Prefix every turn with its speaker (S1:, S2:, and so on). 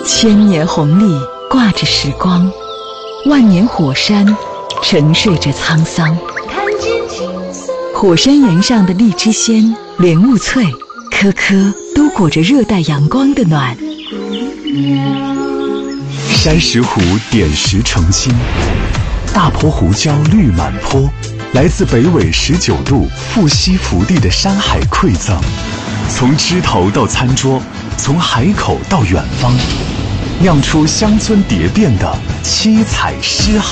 S1: 千年红利挂着时光，万年火山沉睡着沧桑。火山岩上的荔枝鲜、莲雾脆，颗颗都裹着热带阳光的暖。
S2: 山石湖点石成金，大坡胡椒绿满坡，来自北纬19度富硒福地的山海馈赠，从枝头到餐桌，从海口到远方，酿出乡村蝶变的七彩诗行。